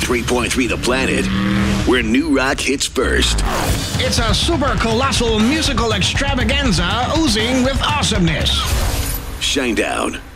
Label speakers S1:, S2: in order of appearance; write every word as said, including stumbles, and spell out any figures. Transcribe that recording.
S1: ninety-three point three The Planet, where new rock hits first.
S2: It's a super colossal musical extravaganza oozing with awesomeness.
S1: Shinedown.